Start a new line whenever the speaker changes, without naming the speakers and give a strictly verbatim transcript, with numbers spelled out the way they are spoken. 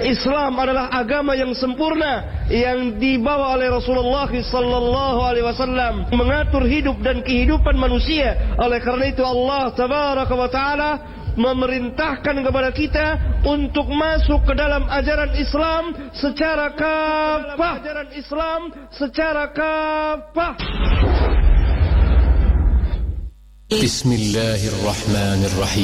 Islam adalah agama yang sempurna yang dibawa oleh Rasulullah sallallahu alaihi wasallam, mengatur hidup dan kehidupan manusia. Oleh karena itu Allah tabaraka wa taala memerintahkan kepada kita untuk masuk ke dalam ajaran Islam secara kafah, ajaran Islam secara kafah.
Bismillahirrahmanirrahim.